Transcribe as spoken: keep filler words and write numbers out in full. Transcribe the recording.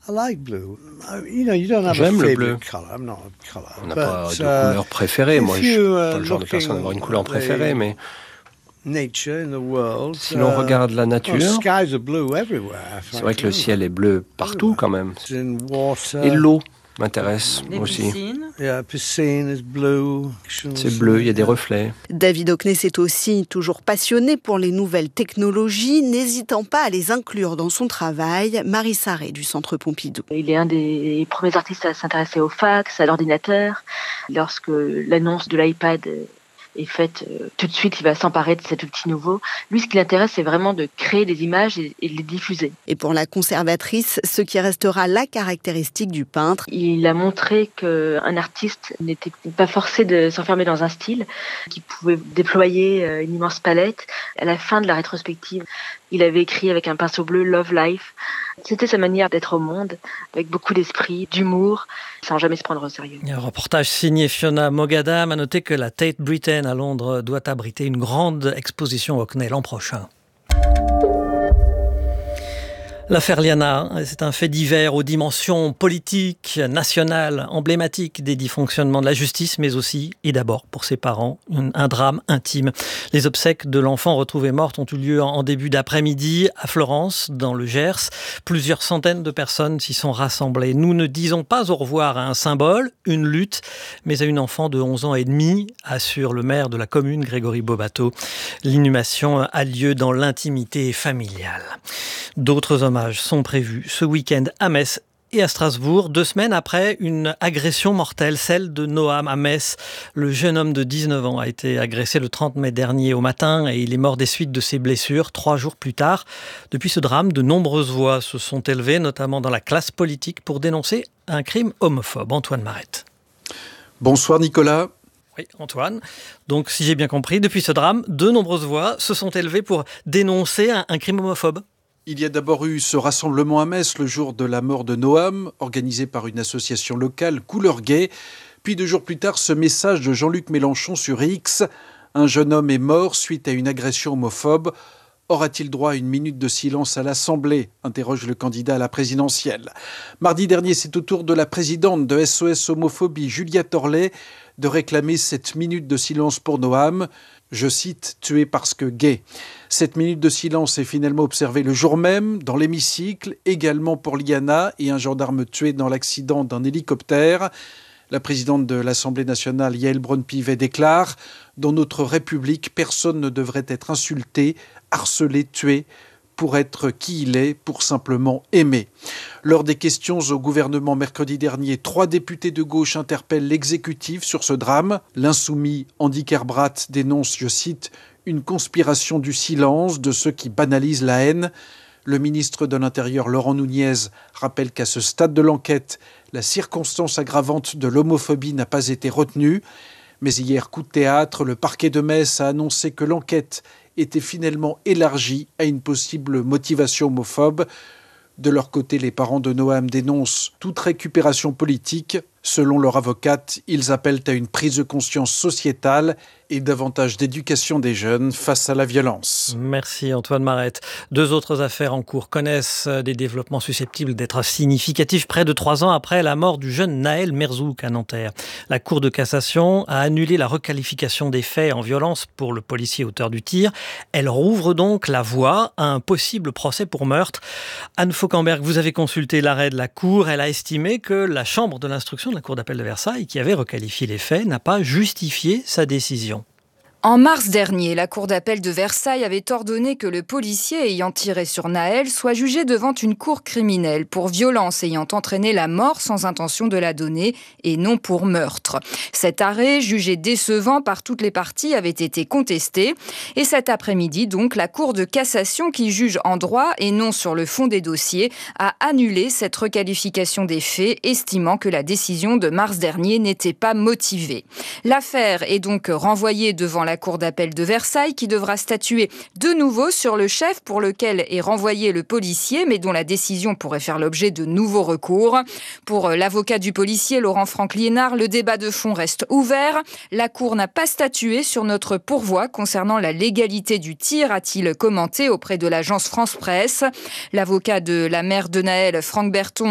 J'aime le bleu. On n'a pas de couleur préférée. Moi, je ne suis pas le genre de personne à avoir une couleur préférée, mais si l'on regarde la nature, c'est vrai que le ciel est bleu partout quand même. Et l'eau m'intéresse Les aussi. piscines. C'est bleu, il y a des reflets. David Hockney est aussi toujours passionné pour les nouvelles technologies, n'hésitant pas à les inclure dans son travail. Marie Sarré du Centre Pompidou. Il est un des premiers artistes à s'intéresser au fax, à l'ordinateur. Lorsque l'annonce de l'iPad est faite, euh, tout de suite, il va s'emparer de cet outil nouveau. Lui, ce qui l'intéresse, c'est vraiment de créer des images et, et de les diffuser. Et pour la conservatrice, ce qui restera la caractéristique du peintre. Il a montré qu'un artiste n'était pas forcé de s'enfermer dans un style, qu'il pouvait déployer une immense palette. À la fin de la rétrospective, il avait écrit avec un pinceau bleu « Love Life ». C'était sa manière d'être au monde, avec beaucoup d'esprit, d'humour, sans jamais se prendre au sérieux. Un reportage signé Fiona Mogadam. À noter que la Tate Britain à Londres doit abriter une grande exposition Hockney l'an prochain. L'affaire Liana, c'est un fait divers aux dimensions politiques, nationales, emblématiques des dysfonctionnements de la justice, mais aussi, et d'abord pour ses parents, un drame intime. Les obsèques de l'enfant retrouvée morte ont eu lieu en début d'après-midi à Florence, dans le Gers. Plusieurs centaines de personnes s'y sont rassemblées. Nous ne disons pas au revoir à un symbole, une lutte, mais à une enfant de onze ans et demi, assure le maire de la commune, Grégory Bobato. L'inhumation a lieu dans l'intimité familiale. D'autres hommages sont prévus ce week-end à Metz et à Strasbourg, deux semaines après une agression mortelle, celle de Noam à Metz. Le jeune homme de dix-neuf ans a été agressé le trente mai dernier au matin et il est mort des suites de ses blessures trois jours plus tard. Depuis ce drame, de nombreuses voix se sont élevées, notamment dans la classe politique, pour dénoncer un crime homophobe. Antoine Marette. Bonsoir Nicolas. Oui, Antoine. Donc, si j'ai bien compris, depuis ce drame, de nombreuses voix se sont élevées pour dénoncer un, un crime homophobe. Il y a d'abord eu ce rassemblement à Metz le jour de la mort de Noam, organisé par une association locale, Couleur Gay. Puis deux jours plus tard, ce message de Jean-Luc Mélenchon sur X. Un jeune homme est mort suite à une agression homophobe. Aura-t-il droit à une minute de silence à l'Assemblée ? Interroge le candidat à la présidentielle. Mardi dernier, c'est au tour de la présidente de S O S Homophobie, Julia Torlet, de réclamer cette minute de silence pour Noam. Je cite, « tué parce que gay ». Cette minute de silence est finalement observée le jour même, dans l'hémicycle, également pour Liana et un gendarme tué dans l'accident d'un hélicoptère. La présidente de l'Assemblée nationale, Yaël Braun-Pivet, déclare « Dans notre République, personne ne devrait être insulté, harcelé, tué, pour être qui il est, pour simplement aimer ». Lors des questions au gouvernement mercredi dernier, trois députés de gauche interpellent l'exécutif sur ce drame. L'insoumis Andy Kerbrat dénonce, je cite, « une conspiration du silence de ceux qui banalisent la haine ». Le ministre de l'Intérieur, Laurent Nunez, rappelle qu'à ce stade de l'enquête, la circonstance aggravante de l'homophobie n'a pas été retenue. Mais hier, coup de théâtre, le parquet de Metz a annoncé que l'enquête était finalement élargie à une possible motivation homophobe. De leur côté, les parents de Noam dénoncent toute récupération politique. Selon leur avocate, ils appellent à une prise de conscience sociétale et davantage d'éducation des jeunes face à la violence. Merci Antoine Marette. Deux autres affaires en cours connaissent des développements susceptibles d'être significatifs près de trois ans après la mort du jeune Naël Merzouk à Nanterre. La Cour de cassation a annulé la requalification des faits en violence pour le policier auteur du tir. Elle rouvre donc la voie à un possible procès pour meurtre. Anne Fauquemberg, vous avez consulté l'arrêt de la Cour. Elle a estimé que la chambre de l'instruction de la Cour d'appel de Versailles, qui avait requalifié les faits, n'a pas justifié sa décision. En mars dernier, la Cour d'appel de Versailles avait ordonné que le policier ayant tiré sur Naël soit jugé devant une cour criminelle pour violence ayant entraîné la mort sans intention de la donner et non pour meurtre. Cet arrêt, jugé décevant par toutes les parties, avait été contesté. Et cet après-midi, donc, la Cour de cassation, qui juge en droit et non sur le fond des dossiers, a annulé cette requalification des faits, estimant que la décision de mars dernier n'était pas motivée. L'affaire est donc renvoyée devant la La Cour d'appel de Versailles qui devra statuer de nouveau sur le chef pour lequel est renvoyé le policier mais dont la décision pourrait faire l'objet de nouveaux recours. Pour l'avocat du policier Laurent Franck-Liénard, le débat de fond reste ouvert. La Cour n'a pas statué sur notre pourvoi concernant la légalité du tir, a-t-il commenté auprès de l'agence France Presse. L'avocat de la mère de Naël, Franck Berton,